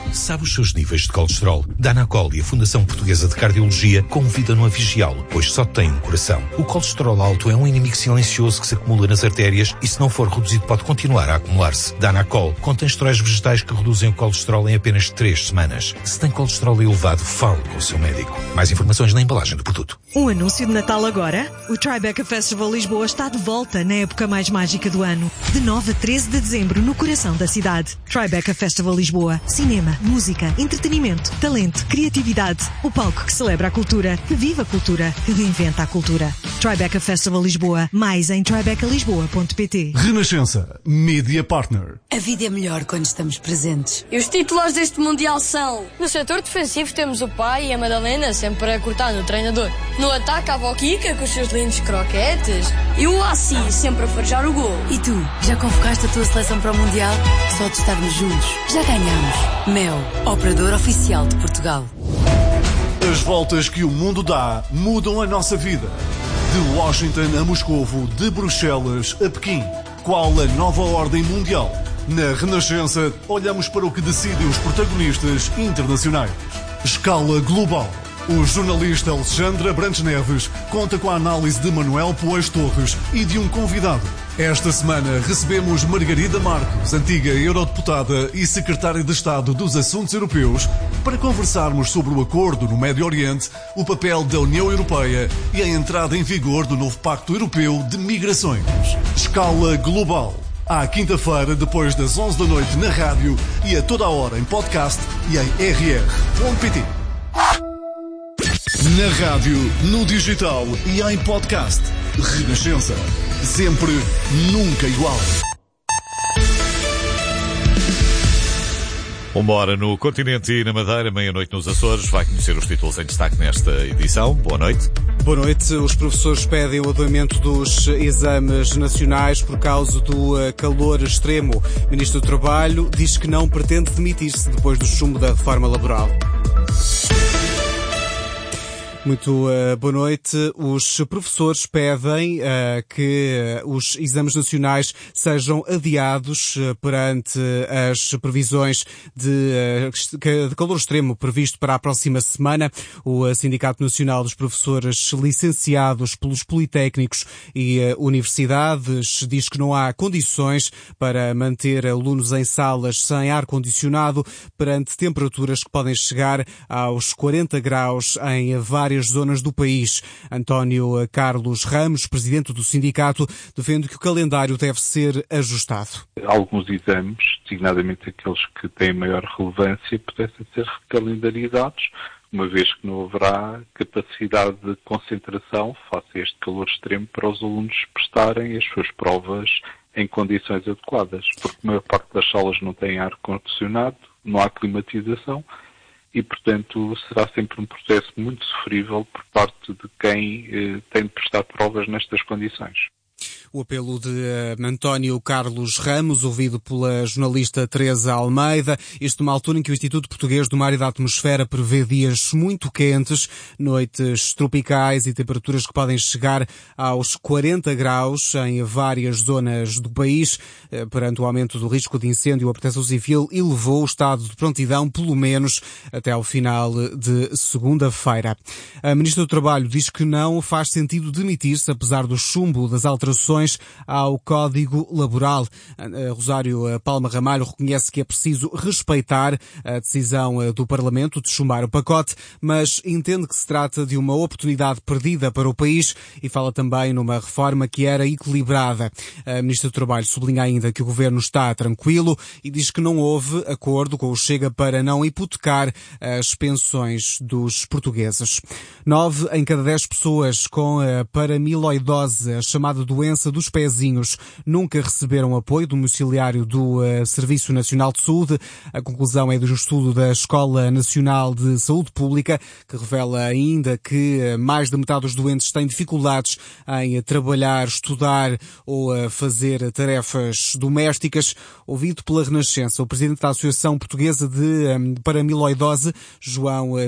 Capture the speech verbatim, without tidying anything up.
Sabe os seus níveis de colesterol? Danacol e a Fundação Portuguesa de Cardiologia convidam-no a vigiá-lo, pois só tem um coração. O colesterol alto é um inimigo silencioso que se acumula nas artérias e, se não for reduzido, pode continuar a acumular-se. Danacol contém esteróis vegetais que reduzem o colesterol em apenas três semanas. Se tem colesterol elevado, fale com o seu médico. Mais informações na embalagem do produto. Um anúncio de Natal agora? O Tribeca Festival Lisboa está de volta na época mais mágica do ano. De nove a treze de dezembro, no coração da cidade. Tribeca Festival Lisboa. Cinema, música, entretenimento, talento, criatividade. O palco que celebra a cultura, que vive a cultura, que reinventa a cultura. Tribeca Festival Lisboa. Mais em tribeca lisboa ponto pt. Renascença. Media Partner. A vida é melhor quando estamos presentes. E os titulares deste Mundial são... No setor defensivo temos o pai e a Madalena sempre a cortar no treinador. No ataque a Boquica com os seus lindos croquetes. E o Assi sempre a farejar o gol. E tu, já convocaste a tua seleção para o Mundial? Só de estarmos juntos, já ganhamos. Mel, operador oficial de Portugal. As voltas que o mundo dá mudam a nossa vida. De Washington a Moscovo, de Bruxelas a Pequim. Qual a nova ordem mundial? Na Renascença, olhamos para o que decidem os protagonistas internacionais. Escala global. O jornalista Alexandre Abrantes Neves conta com a análise de Manuel Poes Torres e de um convidado. Esta semana recebemos Margarida Marques, antiga eurodeputada e secretária de Estado dos Assuntos Europeus, para conversarmos sobre o acordo no Médio Oriente, o papel da União Europeia e a entrada em vigor do novo Pacto Europeu de Migrações. Escala global. À quinta-feira, depois das onze da noite na rádio e a toda a hora em podcast e em r r ponto p t. Na rádio, no digital e em podcast. Renascença. Sempre, nunca igual. Uma hora no continente e na Madeira, meia-noite nos Açores. Vai conhecer os títulos em destaque nesta edição. Boa noite. Boa noite. Os professores pedem o adiamento dos exames nacionais por causa do calor extremo. O Ministro do Trabalho diz que não pretende demitir-se depois do chumbo da reforma laboral. Muito uh, boa noite. Os professores pedem uh, que uh, os exames nacionais sejam adiados uh, perante as previsões de, uh, de calor extremo previsto para a próxima semana. O uh, Sindicato Nacional dos Professores Licenciados pelos Politécnicos e uh, Universidades diz que não há condições para manter alunos em salas sem ar-condicionado perante temperaturas que podem chegar aos quarenta graus em várias várias zonas do país. António Carlos Ramos, presidente do sindicato, defende que o calendário deve ser ajustado. Alguns exames, designadamente aqueles que têm maior relevância, pudessem ser recalendarizados, uma vez que não haverá capacidade de concentração face a este calor extremo para os alunos prestarem as suas provas em condições adequadas, porque a maior parte das salas não tem ar-condicionado, não há climatização, e, portanto, será sempre um processo muito sofrível por parte de quem eh, tem de prestar provas nestas condições. O apelo de uh, António Carlos Ramos, ouvido pela jornalista Teresa Almeida, isto numa altura em que o Instituto Português do Mar e da Atmosfera prevê dias muito quentes, noites tropicais e temperaturas que podem chegar aos quarenta graus em várias zonas do país. Uh, perante o aumento do risco de incêndio, a Proteção Civil elevou o estado de prontidão, pelo menos até ao final de segunda-feira. A Ministra do Trabalho diz que não faz sentido demitir-se, apesar do chumbo das alterações ao Código Laboral. Rosário Palma Ramalho reconhece que é preciso respeitar a decisão do Parlamento de chumbar o pacote, mas entende que se trata de uma oportunidade perdida para o país e fala também numa reforma que era equilibrada. A Ministra do Trabalho sublinha ainda que o Governo está tranquilo e diz que não houve acordo com o Chega para não hipotecar as pensões dos portugueses. Nove em cada dez pessoas com a paramiloidose, a chamada doença dos pezinhos, nunca receberam apoio domiciliário do uh, Serviço Nacional de Saúde. A conclusão é de um estudo da Escola Nacional de Saúde Pública, que revela ainda que uh, mais da metade dos doentes têm dificuldades em uh, trabalhar, estudar ou uh, fazer tarefas domésticas. Ouvido pela Renascença, o presidente da Associação Portuguesa de um, Paramiloidose, João